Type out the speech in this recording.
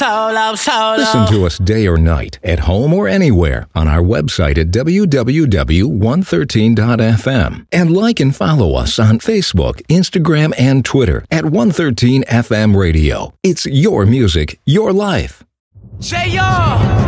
Listen to us day or night, at home or anywhere, on our website at www.113.fm. And like and follow us on Facebook, Instagram, and Twitter at 113 FM Radio. It's your music, your life. Say yo!